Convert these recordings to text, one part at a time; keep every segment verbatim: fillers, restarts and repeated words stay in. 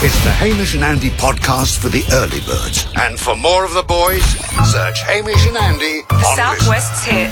It's the Hamish and Andy podcast for the early birds. And for more of the boys, search Hamish and Andy on Southwest's hit.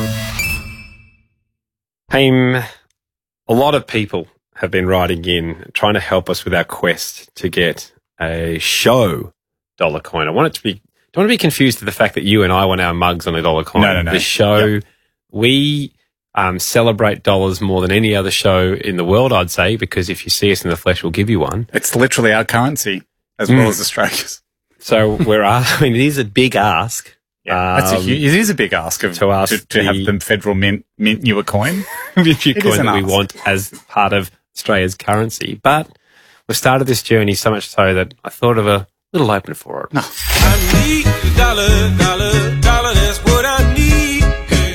Haim, a lot of people have been writing in, trying to help us with our quest to get a show dollar coin. I want it to be, don't want to be confused to the fact that you and I want our mugs on a dollar coin. No, no, no. The show, yep. we um, celebrate dollars more than any other show in the world, I'd say, because if you see us in the flesh, we'll give you one. It's literally our currency as Mm. well as Australia's. So we're, I mean, it is a big ask. Yeah, that's a Um, huge, it is a big ask of to ask to, to the- have the federal mint mint you a coin. Mint you It coin is an that we ask. want as part of Australia's currency. But we've started this journey so much so that I thought of a little opener for it. No. I need a dollar, dollar, dollar, that's what I need. Hey,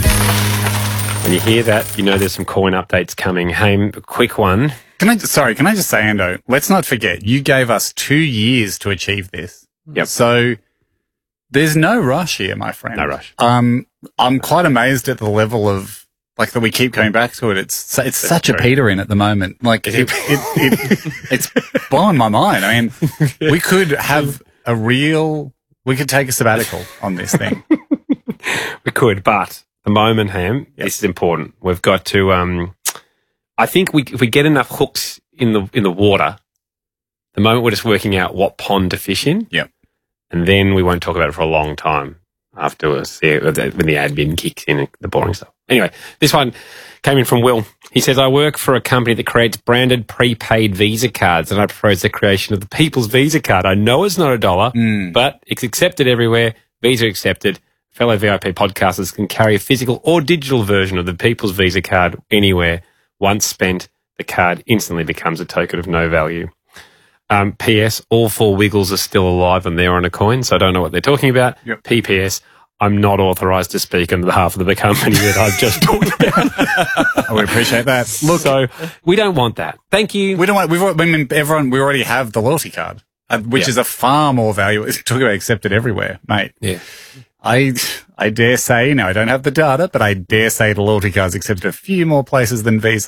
hey. When you hear that, you know there's some coin updates coming. Haim, a quick one. Can I, sorry, can I just say, Ando, let's not forget, you gave us two years to achieve this. Yep. So there's no rush here, my friend. No rush. Um, I'm quite amazed at the level of, like, that we keep coming back to it. It's it's such true. a Peter in at the moment. Like, it, it, it, it's blowing my mind. I mean, we could have a real, we could take a sabbatical on this thing. We could, but the moment, Ham, Yep. this is important. We've got to, um, I think we, if we get enough hooks in the in the water, the moment we're just working out what pond to fish in, Yep. and then we won't talk about it for a long time afterwards, yeah, when the admin kicks in, the boring stuff. Anyway, this one came in from Will. He says, I work for a company that creates branded prepaid Visa cards, and I propose the creation of the People's Visa card. I know it's not a dollar, Mm. but it's accepted everywhere. Visa accepted. Fellow V I P podcasters can carry a physical or digital version of the People's Visa card anywhere. Once spent, the card instantly becomes a token of no value. Um, P S, all four Wiggles are still alive and they're on a coin, so I don't know what they're talking about. Yep. P P S, I'm not authorised to speak on behalf of the company that I've just talked about. I would appreciate that. Look, So we don't want that. Thank you. we don't want, we've, al- I mean, everyone, we already have the loyalty card, uh, which Yeah. is a far more valuable, talk about accepted everywhere, mate. Yeah. I, I dare say, now I don't have the data, but I dare say the loyalty card's accepted a few more places than Visa.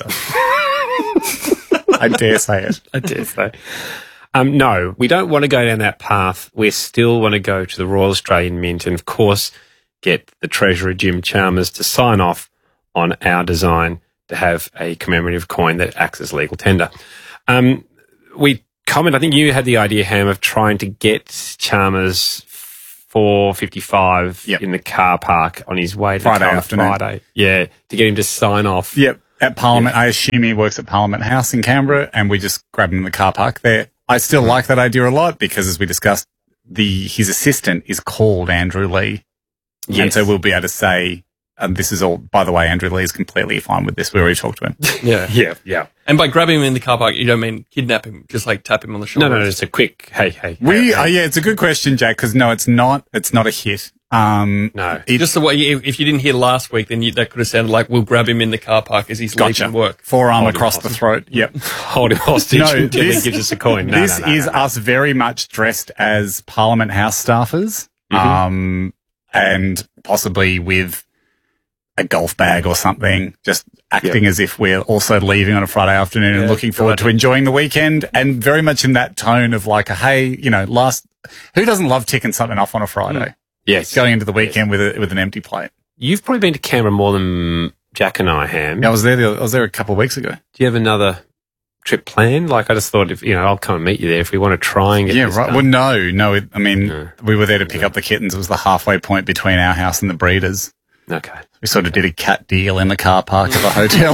I dare say it. I dare say. Um, no, we don't want to go down that path. We still want to go to the Royal Australian Mint and, of course, get the Treasurer, Jim Chalmers, to sign off on our design to have a commemorative coin that acts as legal tender. Um, we comment, I think you had the idea, Ham, of trying to get Chalmers four fifty-five Yep. in the car park on his way to Friday the car afternoon. Friday. Yeah, to get him to sign off. Yep. At Parliament, I assume he works at Parliament House in Canberra, and we just grab him in the car park there. I still like that idea a lot because, as we discussed, the his assistant is called Andrew Lee. And Yes. so we'll be able to say, and this is all, by the way, Andrew Lee is completely fine with this. We already talked to him. Yeah. Yeah, yeah. And by grabbing him in the car park, you don't mean kidnap him, just like tap him on the No, shoulder. no, no, just a quick, hey, hey. We, hey, uh, hey. yeah, it's a good question, Jack, because no, it's not, it's not a hit. Um, No. it- Just the way, if if you didn't hear last week, then you, that could have sounded like we'll grab him in the car park as he's gotcha. leaving work. Forearm Hold him across the hostage. throat. Yep. Hold him hostage No, until this- he gives us a coin. No, this no, no, is no, no. us very much dressed as Parliament House staffers, um, and possibly with a golf bag or something, just acting as if we're also leaving on a Friday afternoon and Yeah, looking forward to enjoying the weekend, and very much in that tone of like, a, hey, you know, last, who doesn't love ticking something off on a Friday? Yes. Going into the weekend with a, with an empty plate. You've probably been to Canberra more than Jack and I, Ham. I was there. The, I was there a couple of weeks ago. Do you have another trip planned? Like, I just thought, if you know, I'll come and meet you there if we want to try and get Yeah, this right. done. Well, no, no. It, I mean, No. we were there to pick up the kittens. It was the halfway point between our house and the breeders. Okay. We sort of did a cat deal in the car park of a hotel.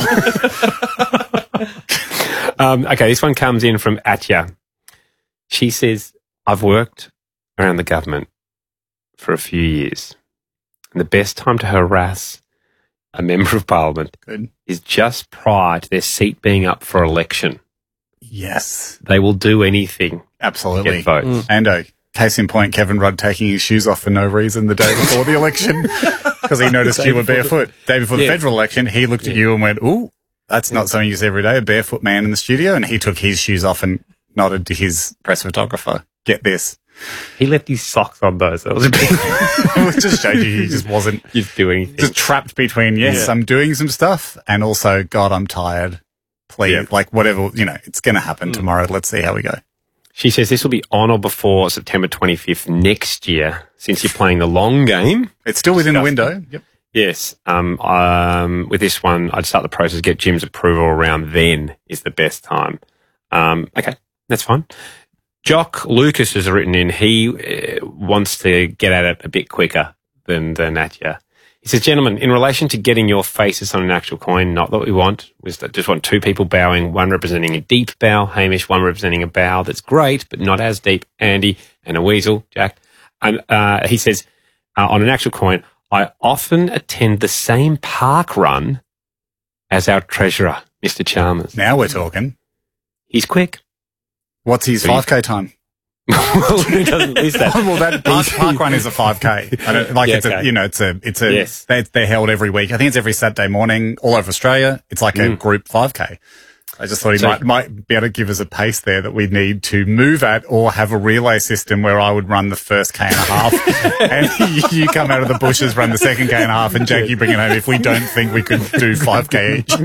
Um, okay, this one comes in from Atya. She says, I've worked around the government for a few years. And the best time to harass a member of parliament Good. is just prior to their seat being up for election. Yes, They will do anything to absolutely. get votes. And uh, case in point, Kevin Rudd taking his shoes off for no reason the day before the election because he noticed you were barefoot. Day before the Yeah. federal election, he looked at you and went, ooh, that's not something you see every day, a barefoot man in the studio. And he took his shoes off and nodded to his press photographer. Get this. He left his socks on though, so it was a bit It just showed you he just wasn't just do anything. just trapped between, yes, Yeah. I'm doing some stuff, and also, God, I'm tired. Please, Yeah. like whatever, you know, it's going to happen tomorrow. Let's see how we go. She says this will be on or before September twenty-fifth next year, since you're playing the long game. It's still within the window. Yep. Yes. Um, um, with this one, I'd start the process, get Jim's approval around then is the best time. Um, okay, that's fine. Jock Lucas has written in, he uh, wants to get at it a bit quicker than, than Atya. He says, gentlemen, in relation to getting your faces on an actual coin, not that we want, we just want two people bowing, one representing a deep bow, Hamish, one representing a bow that's great, but not as deep, Andy, and a weasel, Jack. And uh, he says, uh, on an actual coin, I often attend the same park run as our treasurer, Mister Chalmers. Now we're talking. He's quick. What's his five K time? Well, he doesn't list that. Well, that park, park run is a five K. I don't, like Yeah, it's okay. a, you know, it's a, it's a, Yes. they, they're held every week. I think it's every Saturday morning all over Australia. It's like a group five K. I just thought he So- might, might be able to give us a pace there that we need to move at, or have a relay system where I would run the first K and a half and you come out of the bushes, run the second K and a half, and Jake, you bring it home if we don't think we could do five K each.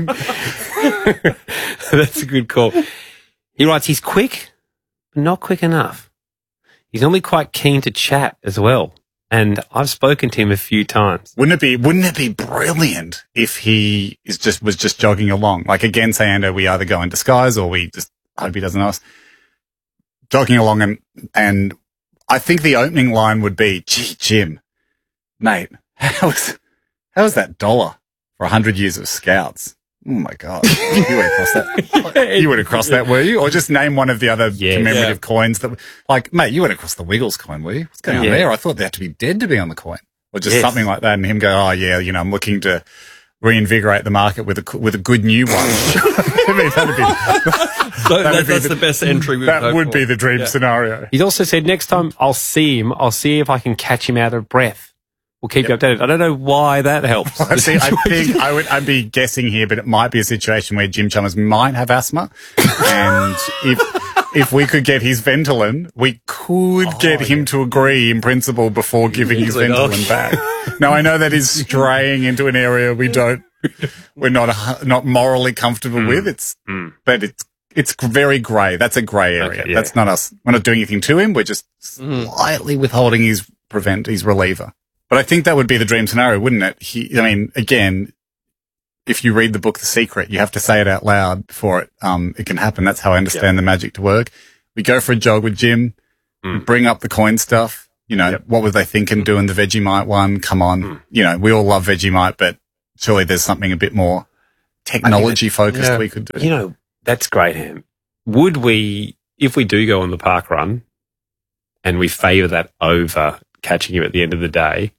That's a good call. He writes, he's quick, but not quick enough. He's normally quite keen to chat as well. And I've spoken to him a few times. Wouldn't it be, wouldn't it be brilliant if he is just, was just jogging along? Like again, say, Ando, we either go in disguise or we just hope he doesn't know us. Jogging along and, and I think the opening line would be, gee, Jim, mate, how's, how's that dollar for a hundred years of scouts? Oh my God. You would have crossed that. You would have crossed that, were you? Or just name one of the other Yeah. commemorative Yeah. coins that, like, mate, you would have crossed the Wiggles coin, were you? What's going on Yeah. there? I thought they had to be dead to be on the coin. Or just Yes. something like that. And him go, oh yeah, you know, I'm looking to reinvigorate the market with a, with a good new one. I mean, that'd be, So that, be that's the- the best entry we've that hoped would for. be the dream Yeah. scenario. He's also said next time I'll see him, I'll see if I can catch him out of breath. We'll keep you updated. I don't know why that helps. I see, I think I would, I'd be guessing here, but it might be a situation where Jim Chalmers might have asthma. And if, if we could get his Ventolin, we could get him to agree in principle before giving his like, Ventolin oh. back. Now I know that is straying into an area we don't, we're not, a, not morally comfortable with. It's, but it's, it's very grey. That's a grey area. Okay, yeah. That's not us. We're not doing anything to him. We're just slightly withholding his prevent, his reliever. But I think that would be the dream scenario, wouldn't it? He, I mean, again, if you read the book The Secret, you have to say it out loud before it um it can happen. That's how I understand the magic to work. We go for a jog with Jim, we bring up the coin stuff. You know, Yep. what were they thinking doing the Vegemite one? Come on. You know, we all love Vegemite, but surely there's something a bit more technology focused yeah. we could do. You know, that's great, Ham. Would we, if we do go on the park run and we favour that over catching him at the end of the day,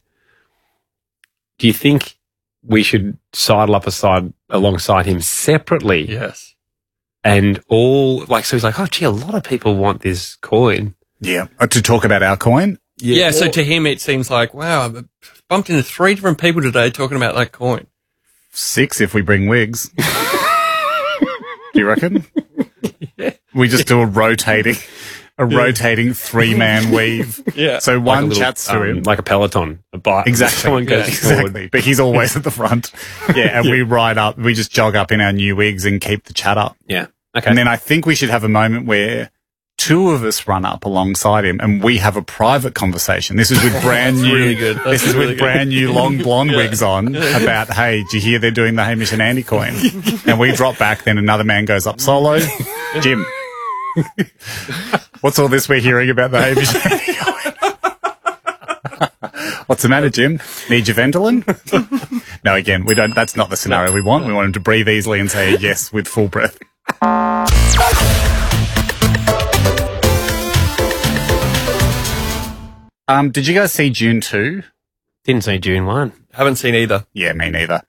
do you think we should sidle up aside alongside him separately? Yes. And all, like, so he's like, oh, gee, a lot of people want this coin. Yeah. Uh, To talk about our coin. Yeah, so to him it seems like, wow, I've bumped into three different people today talking about that coin. Six if we bring wigs. Do you reckon? We just do a rotating, a rotating three man weave. Yeah. So Like a one little, chats to um, him. like a peloton, a bike. Exactly. Someone goes Yeah, forward. Exactly. But he's always at the front. Yeah. And we ride up, we just jog up in our new wigs and keep the chat up. Yeah. Okay. And then I think we should have a moment where two of us run up alongside him and we have a private conversation. This is with brand That's new, really good. That's this is really with good. brand new long blonde wigs on about, hey, do you hear they're doing the Hamish and Andy coin? And we drop back, then another man goes up solo. Jim, what's all this we're hearing about the Hamish and Andy coin? What's the matter, Jim? Need your Ventolin? No, again, we don't, that's not the scenario we want. We want him to breathe easily and say yes with full breath. Um, did you guys see June two? Didn't say June first. Haven't seen either. Yeah, me neither.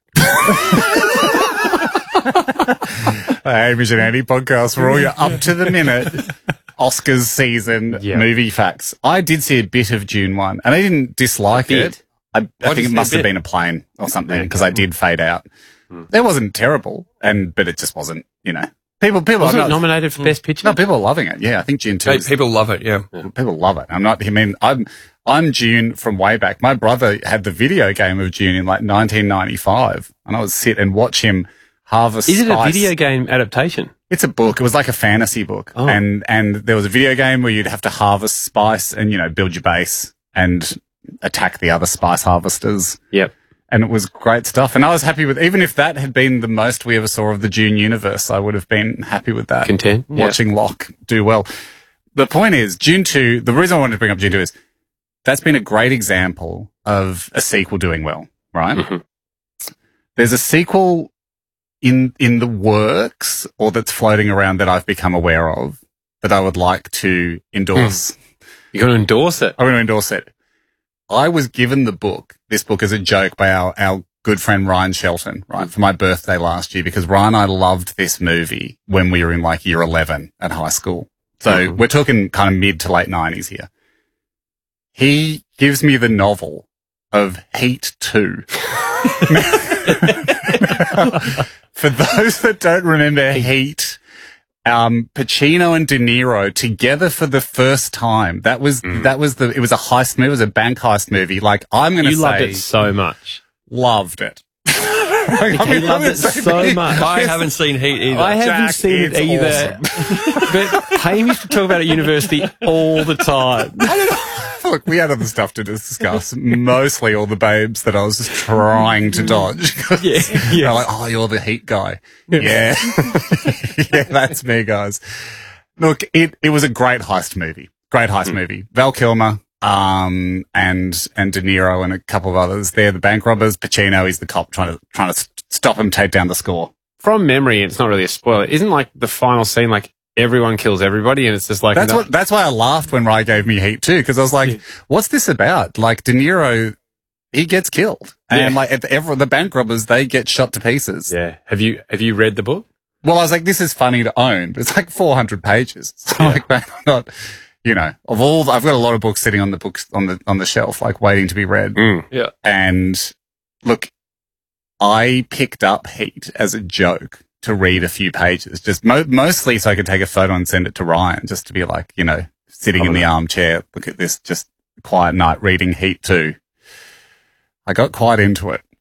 Hamish and Andy podcast for all your up to the minute Oscars season Yeah. movie facts. I did see a bit of June one and I didn't dislike A it. bit? I, I did think you it see must a have bit? been a plane or something Yeah, because I did fade out. It wasn't terrible, and but it just wasn't. You know, people people Wasn't are it not, nominated for Best Picture? no people are loving it. Yeah, I think June two. Hey, is- people love it, yeah. People love it. I'm not, I mean, I'm, I'm June from way back. My brother had the video game of June in like nineteen ninety-five and I would sit and watch him harvest Is it a spice. video game adaptation? It's a book. It was like a fantasy book. Oh. And, and there was a video game where you'd have to harvest spice and, you know, build your base and attack the other spice harvesters. Yep. And it was great stuff. And I was happy with, even if that had been the most we ever saw of the Dune universe, I would have been happy with that. Content. Yeah. Watching Locke do well. The point is, Dune two, the reason I wanted to bring up Dune two is that's been a great example of a sequel doing well, right? Mm-hmm. There's a sequel in, in the works or that's floating around that I've become aware of that I would like to endorse. Mm. You're going to endorse it? I'm going to endorse it. I was given the book, this book as a joke by our, our good friend Ryan Shelton, right, for my birthday last year because Ryan and I loved this movie when we were in like year eleven at high school. So mm-hmm. we're talking kind of mid to late nineties here. He gives me the novel of Heat two. For those that don't remember Heat, um, Pacino and De Niro together for the first time. That was, mm. that was the, it was a heist movie. It was a bank heist movie. Like, I'm going to say. You loved it so much. Loved it. Like, I mean, he loved it so me. much. I haven't seen Heat either. I haven't Jack, seen it either. Awesome. But Haim used to talk about it at university all the time. I don't know. Look, we had other stuff to discuss. Mostly all the babes that I was just trying to dodge. Yeah, They're yeah. like, oh, you're the Heat guy. Yeah. Yeah, that's me, guys. Look, it, it was a great heist movie. Great heist mm. movie. Val Kilmer, um, and, and De Niro and a couple of others. They're the bank robbers. Pacino is the cop trying to, trying to stop him take down the score. From memory, it's not really a spoiler. Isn't like the final scene like everyone kills everybody and it's just like... That's no- what, that's why I laughed when Rye gave me Heat too, because I was like, yeah. what's this about? Like, De Niro, he gets killed. And Yeah. like, at the, every, the bank robbers, they get shot to pieces. Yeah. Have you, have you read the book? Well, I was like, this is funny to own, but it's like four hundred pages. So Yeah. like, man, I'm not, you know, of all, I've got a lot of books sitting on the books, on the, on the shelf, like waiting to be read. Mm. Yeah. And look, I picked up Heat as a joke to read a few pages, just mo- mostly so I could take a photo and send it to Ryan, just to be like, you know, sitting in the armchair, look at this, just quiet night reading Heat two. I got quite into it.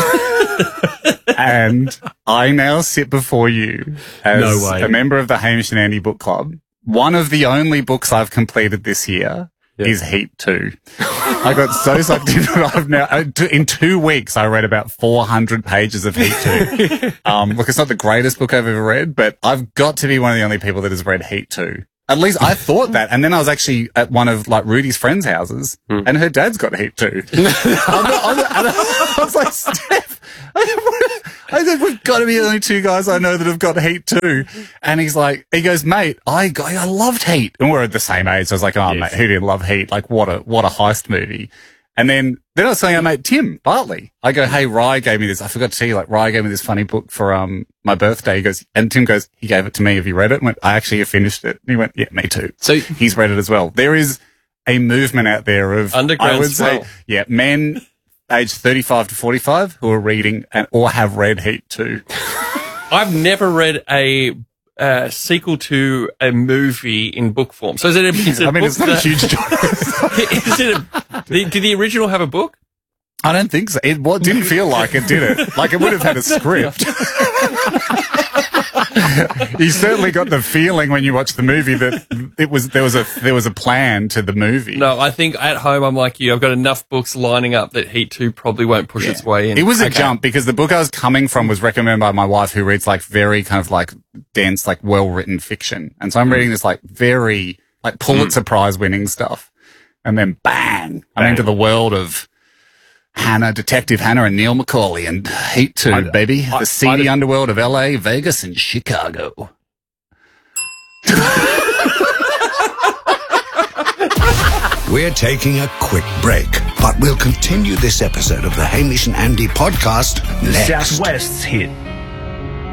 And I now sit before you as No way. a member of the Hamish and Andy book club. One of the only books I've completed this year Yeah. is Heat two. I got so sucked into it. I've now, in two weeks, I read about four hundred pages of Heat two. Um, look, it's not the greatest book I've ever read, but I've got to be one of the only people that has read Heat two. At least I thought that. And then I was actually at one of like Rudy's friends' houses Hmm. and her dad's got Heat two. I'm not- I'm not- and I was like, Steph, I said, we've got to be the only two guys I know that have got Heat two. And he's like, he goes, mate, I got, I loved Heat. And we're at the same age. So I was like, oh, Yes. mate, who didn't love Heat? Like, what a, what a heist movie. And then, then I was telling our mate, Tim Bartley. I go, hey, Rye gave me this. I forgot to tell you, like, Rye gave me this funny book for, um, my birthday. He goes, and Tim goes, he gave it to me. Have you read it? I went, I actually have finished it. And he went, yeah, me too. So He's read it as well. There is a movement out there of, Underground I would say, swell. yeah, men aged thirty-five to forty-five who are reading and, or have read Heat two. I've never read a uh, sequel to a movie in book form. So is it a, is it a I mean, book it's not a that- huge choice. is it a, the, did the original have a book? I don't think so. It well, didn't feel like it, did it? Like it would have had a script. You certainly got the feeling when you watched the movie that it was there was a there was a plan to the movie. No, I think at home I'm like you. I've got enough books lining up that Heat two probably won't push its way in. It was a Okay. jump because the book I was coming from was recommended by my wife who reads like very kind of like dense, like well written fiction. And so I'm reading this like very like Pulitzer Prize winning stuff. And then bang, I'm Bang. into the world of Hannah, Detective Hannah and Neil McCauley and Heat two, I- baby. I- the seedy I- underworld of L A, Vegas and Chicago. We're taking a quick break, but we'll continue this episode of the Hamish and Andy podcast next. Southwest's hit.